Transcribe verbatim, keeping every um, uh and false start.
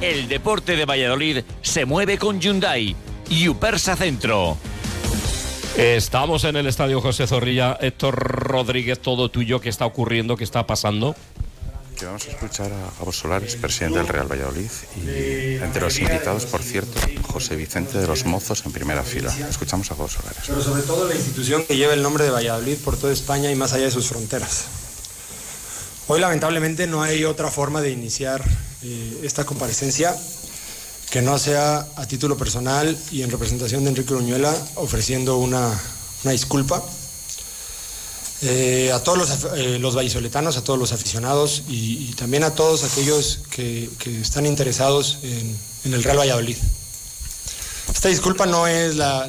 El deporte de Valladolid se mueve con Hyundai. Yupersa Centro. Estamos en el Estadio José Zorrilla. Héctor Rodríguez, todo tuyo. ¿Qué está ocurriendo? ¿Qué está pasando? Que vamos a escuchar a Gabo Solares, presidente del Real Valladolid, y entre los invitados, por cierto, José Vicente de los Mozos en primera fila. Escuchamos a Gabo Solares. Pero sobre todo la institución que lleva el nombre de Valladolid por toda España y más allá de sus fronteras. Hoy lamentablemente no hay otra forma de iniciar eh, esta comparecencia que no sea a título personal y en representación de Enrique Uruñuela ofreciendo una, una disculpa eh, a todos los, eh, los vallisoletanos, a todos los aficionados y, y también a todos aquellos que, que están interesados en, en el Real Valladolid. Esta disculpa no es la